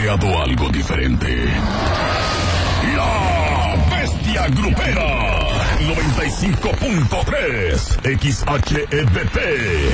creado algo diferente. La Bestia Grupera 95.3 XHEDP